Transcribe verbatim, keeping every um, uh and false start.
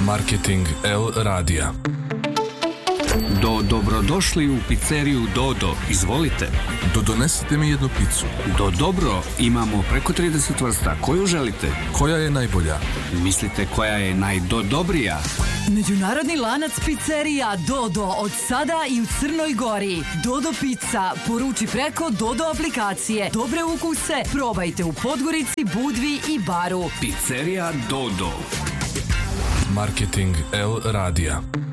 Marketing L radija. Do, dobrodošli u pizzeriju Dodo, izvolite. Do, donesite mi jednu picu. Do, dobro, imamo preko trideset vrsta, koju želite? Koja je najbolja? Mislite koja je najdodobrija? Međunarodni lanac pizzerija Dodo od sada i u Crnoj Gori. Dodo pizza, poruči preko Dodo aplikacije. Dobre ukuse probajte u Podgorici, Budvi i Baru. Pizzerija Dodo. Marketing L radija.